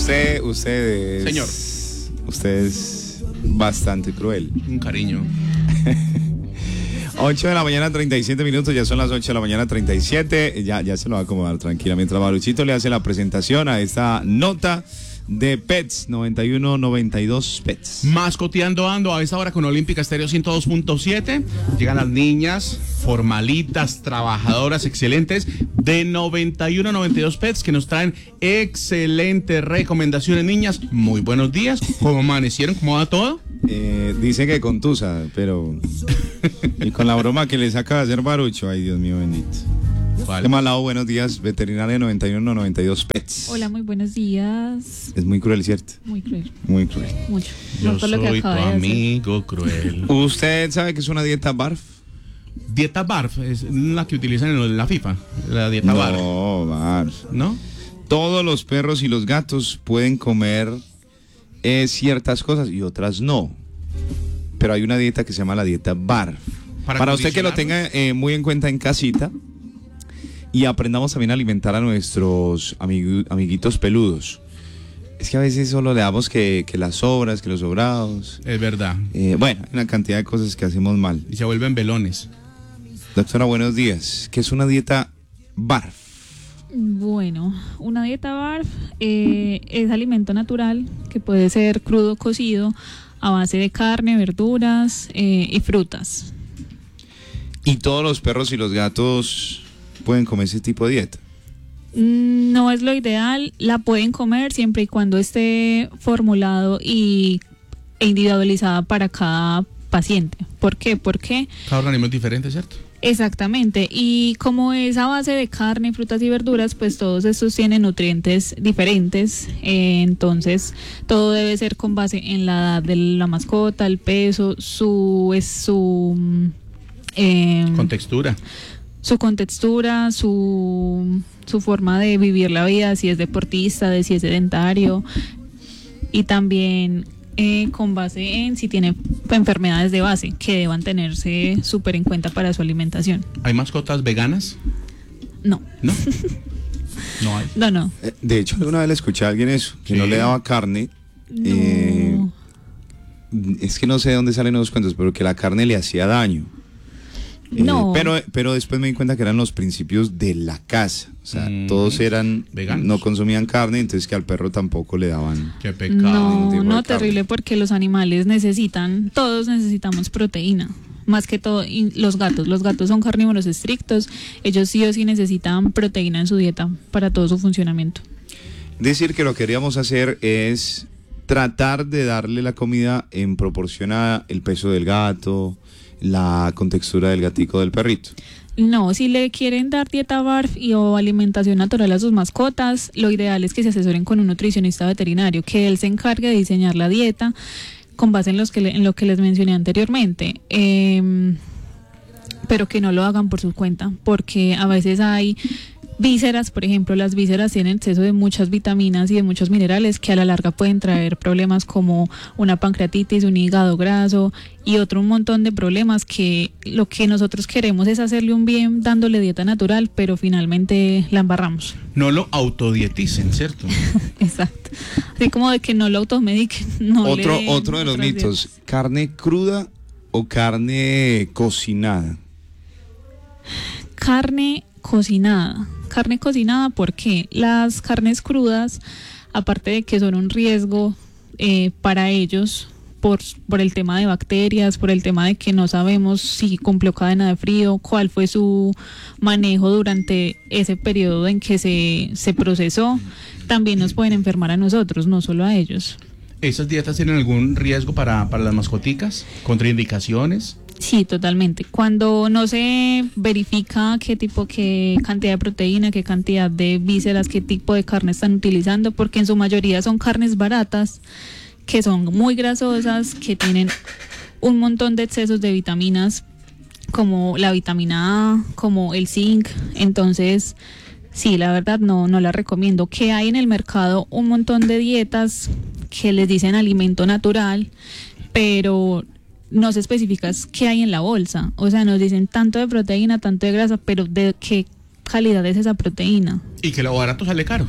Usted es... Señor. Usted es bastante cruel. Un cariño. 8 de la mañana, 37 minutos, ya son las 8 de la mañana, 37. Ya se lo va a acomodar tranquila. Mientras Maruchito le hace la presentación a esta nota de Pets 91-92 Pets. Mascoteando ando a esta hora con Olímpica Estéreo 102.7. Llegan las niñas formalitas, trabajadoras, excelentes de 91-92 Pets que nos traen excelentes recomendaciones. Niñas, muy buenos días. ¿Cómo amanecieron? ¿Cómo va todo? Dice que contusa, pero... y con la broma que les acaba de hacer Barucho, ay Dios mío bendito. ¿Qué más lado? Buenos días, veterinaria 91-92 Pets. Hola, muy buenos días. Es muy cruel, ¿cierto? Muy cruel. Muy cruel. Mucho. Yo No todo lo que soy tu acaba de hacer. amigo cruel. ¿Usted sabe que es una dieta BARF? Dieta BARF es la que utilizan en la FIFA. La dieta BARF. No, BARF. ¿No? Todos los perros y los gatos pueden comer ciertas cosas y otras no. Pero hay una dieta que se llama la dieta BARF. Para usted que lo tenga muy en cuenta en casita y aprendamos también a alimentar a nuestros amiguitos peludos. Es que a veces solo le damos que las sobras, que los sobrados. Es verdad. Bueno, hay una cantidad de cosas que hacemos mal. Y se vuelven velones. Doctora, buenos días. ¿Qué es una dieta BARF? Bueno, una dieta BARF es alimento natural que puede ser crudo o cocido a base de carne, verduras y frutas. ¿Y todos los perros y los gatos pueden comer ese tipo de dieta? No es lo ideal, la pueden comer siempre y cuando esté formulado e individualizada para cada paciente. ¿Por qué? Porque Cada organismo es diferente, ¿cierto? exactamente, y como es a base de carne, frutas y verduras, pues todos estos tienen nutrientes diferentes, entonces todo debe ser con base en la edad de la mascota, el peso, su Contextura. su contextura, su forma de vivir la vida, si es deportista, de si es sedentario, y también con base en si tiene enfermedades de base que deban tenerse súper en cuenta para su alimentación. ¿Hay mascotas veganas? No. ¿No? No hay. No. De hecho, alguna vez le escuché a alguien eso, que Sí. no le daba carne. No. Es que no sé de dónde salen los cuentos, pero que la carne le hacía daño. No. Pero después me di cuenta que eran los principios de la casa. O sea, todos eran veganos. no consumían carne, entonces que al perro tampoco le daban. Qué pecado. No, terrible, porque los animales todos necesitamos proteína. Más que todo, y los gatos son carnívoros estrictos, ellos sí o sí necesitan proteína en su dieta para todo su funcionamiento. Decir que lo que queríamos hacer es tratar de darle la comida en proporción a el peso del gato, la contextura del gatico, del perrito. No, si le quieren dar dieta BARF o alimentación natural a sus mascotas, lo ideal es que se asesoren con un nutricionista veterinario, que él se encargue de diseñar la dieta con base en lo que les mencioné anteriormente, pero que no lo hagan por su cuenta, porque a veces hay vísceras, por ejemplo, las vísceras tienen exceso de muchas vitaminas y de muchos minerales que a la larga pueden traer problemas como una pancreatitis, un hígado graso y un montón de problemas que lo que nosotros queremos es hacerle un bien dándole dieta natural, pero finalmente la embarramos. No lo autodieticen, ¿cierto? Exacto. Así como de que no lo automediquen. No Otro de los mitos, ¿carne cruda o carne cocinada? Carne cocinada. Carne cocinada, ¿por qué? Las carnes crudas, aparte de que son un riesgo para ellos por el tema de bacterias, por el tema de que no sabemos si cumplió cadena de frío, cuál fue su manejo durante ese periodo en que se procesó, también nos pueden enfermar a nosotros, no solo a ellos. ¿Esas dietas tienen algún riesgo para las mascoticas? ¿Contraindicaciones? Sí, totalmente. Cuando no se verifica qué cantidad de proteína, qué cantidad de vísceras, qué tipo de carne están utilizando, porque en su mayoría son carnes baratas, que son muy grasosas, que tienen un montón de excesos de vitaminas, como la vitamina A, como el zinc. Entonces, sí, la verdad no la recomiendo. Que hay en el mercado un montón de dietas que les dicen alimento natural, pero no se especifica qué hay en la bolsa. O sea, nos dicen tanto de proteína, tanto de grasa, pero ¿de qué calidad es esa proteína? Y que lo barato sale caro.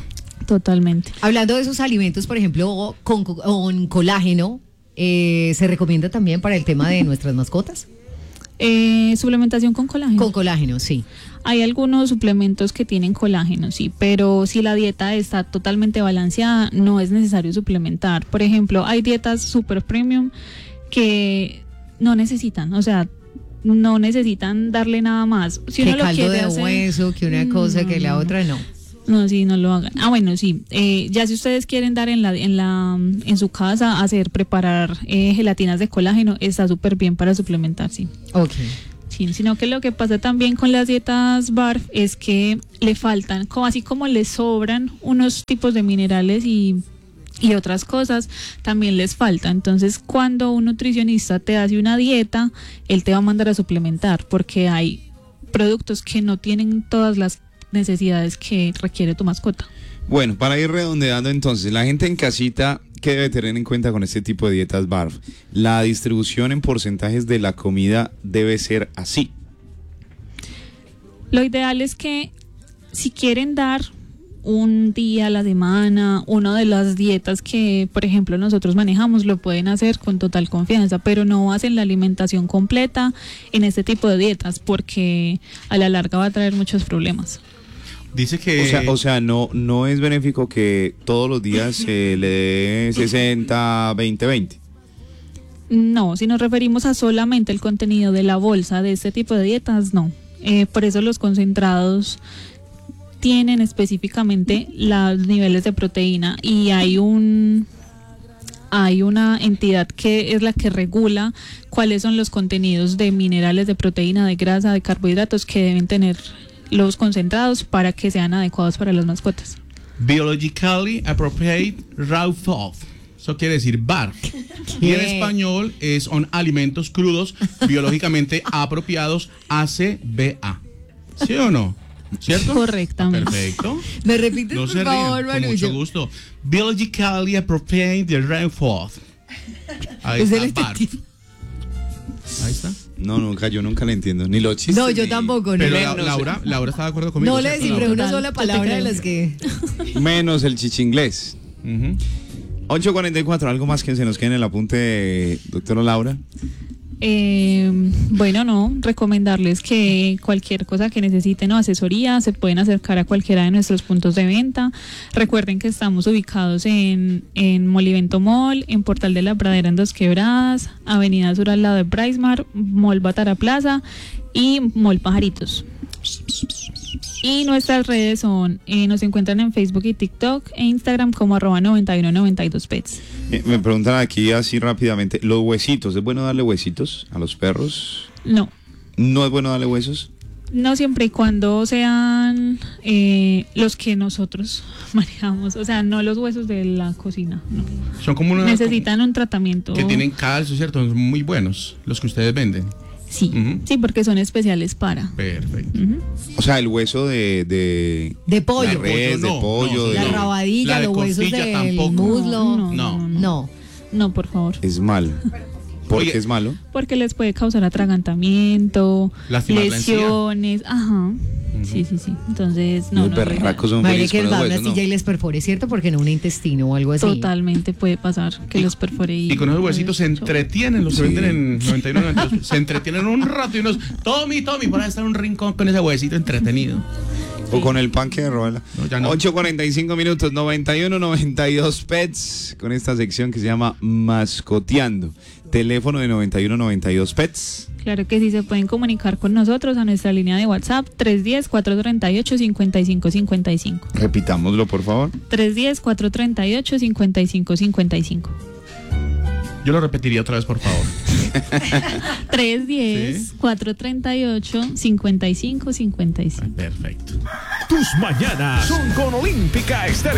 Totalmente. Hablando de esos alimentos, por ejemplo, con colágeno, ¿se recomienda también para el tema de nuestras mascotas? Suplementación con colágeno. Con colágeno, sí. Hay algunos suplementos que tienen colágeno, sí, pero si la dieta está totalmente balanceada, no es necesario suplementar. Por ejemplo, hay dietas super premium que no necesitan, o sea, no necesitan darle nada más. Si que uno caldo lo quiere de hacer, hueso, que una cosa, que la otra no. No, sí, no lo hagan. Bueno, sí. Ya si ustedes quieren dar en su casa, preparar gelatinas de colágeno, está súper bien para suplementar, sí. Ok. Sí, sino que lo que pasa también con las dietas BARF es que le faltan, así como le sobran unos tipos de minerales y otras cosas, también les falta. Entonces, cuando un nutricionista te hace una dieta, él te va a mandar a suplementar, porque hay productos que no tienen todas las necesidades que requiere tu mascota. Bueno, para ir redondeando entonces, la gente en casita, ¿qué debe tener en cuenta con este tipo de dietas BARF? La distribución en porcentajes de la comida debe ser así. Lo ideal es que si quieren dar un día a la semana, una de las dietas que, por ejemplo, nosotros manejamos, lo pueden hacer con total confianza, pero no hacen la alimentación completa en este tipo de dietas, porque a la larga va a traer muchos problemas. Dice que... O sea, no es benéfico que todos los días se le dé 60, 20, 20. No, si nos referimos a solamente el contenido de la bolsa de este tipo de dietas, no. Por eso los concentrados tienen específicamente los niveles de proteína, y hay una entidad que es la que regula cuáles son los contenidos de minerales, de proteína, de grasa, de carbohidratos que deben tener los concentrados para que sean adecuados para las mascotas. Biologically appropriate raw food. Eso quiere decir BARF. Y en español son alimentos crudos biológicamente apropiados, ACBA. ¿Sí o no? ¿Cierto? Correctamente. Perfecto. ¿Me repites, No por se favor, rían, con Manucho? mucho gusto. Biologically appropriate raw food. Ahí Es está, el BARF. Ahí está. No, yo nunca le entiendo, ni los chistes. No, yo ni- tampoco. No, Pero Laura está de acuerdo conmigo. no le ¿cierto, descifré Laura? una sola palabra de las que... Menos el chichinglés. Ujú. 8:44, algo más que se nos quede en el apunte, doctora Laura. Bueno, no, recomendarles que cualquier cosa que necesiten o asesoría se pueden acercar a cualquiera de nuestros puntos de venta. Recuerden que estamos ubicados en Molivento Mall, en Portal de la Pradera en Dos Quebradas, Avenida Sur al lado de Bricemar, Mall Batara Plaza y Mall Pajaritos. Y nuestras redes son, nos encuentran en Facebook y TikTok e Instagram como @9192pets. Me preguntan aquí así rápidamente, los huesitos, ¿es bueno darle huesitos a los perros? No, ¿No es bueno darle huesos? no siempre y cuando sean los que nosotros manejamos, o sea, no los huesos de la cocina, no. Son como una... Necesitan un tratamiento. Que tienen calcio, ¿cierto? Son muy buenos los que ustedes venden. Sí, Ujú. sí, porque son especiales para. Perfecto. Ujú. O sea, el hueso de De pollo. la res, de No, pollo, no, de... La rabadilla, La de los huesos costilla del tampoco. muslo. No. No. No, por favor. Es malo. ¿Por Oye, qué es malo? Porque les puede causar atragantamiento, Lastimar la encía. lesiones, ajá. Sí. Entonces, no, Los berracos son Vale, felices que con les los va a una huesos, ¿no? astilla y les perfore, ¿cierto? Porque no un intestino o algo así. totalmente puede pasar que los perfore Y con esos huesitos se entretienen, los que venden en 91, 92. Se entretienen un rato y unos... Tommy, para estar en un rincón con ese huesito entretenido. O con el pan que rola. No, ya no. 8:45 minutos, 91, 92 Pets, con esta sección que se llama Mascoteando. Teléfono de 91, 92 Pets. Claro que sí, se pueden comunicar con nosotros a nuestra línea de WhatsApp 310-438-5555. Repitámoslo, por favor. 310-438-5555. Yo lo repetiría otra vez, por favor. 310-438-5555. Perfecto. Tus mañanas son con Olímpica Estéreo.